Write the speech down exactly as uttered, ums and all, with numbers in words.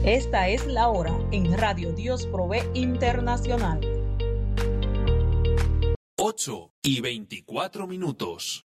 Esta es la hora en Radio Dios Provee Internacional. ocho y veinticuatro minutos.